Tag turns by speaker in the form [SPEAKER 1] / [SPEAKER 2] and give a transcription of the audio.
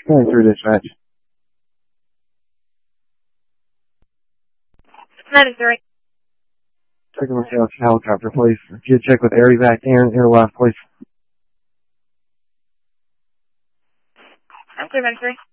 [SPEAKER 1] Going through dispatch.
[SPEAKER 2] 93.
[SPEAKER 1] Check with the helicopter, please. If you check with air evac and air life, please.
[SPEAKER 2] I'm clear, 93.